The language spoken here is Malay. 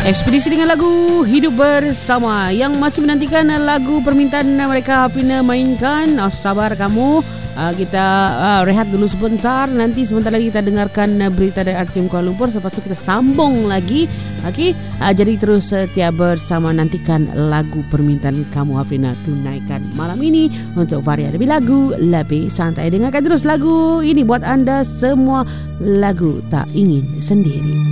Ekspedisi dengan lagu Hidup Bersama yang masih menantikan lagu permintaan mereka Hafina mainkan. Sabar kamu. Kita rehat dulu sebentar. Nanti sebentar lagi kita dengarkan berita dari RTM Kuala Lumpur. Lepas itu kita sambung lagi. Okey, jadi terus setia bersama. Nantikan lagu permintaan kamu Hafina tunaikan malam ini untuk variasi lebih lagu lebih santai. Dengarkan terus lagu ini buat anda semua, lagu Tak Ingin Sendiri.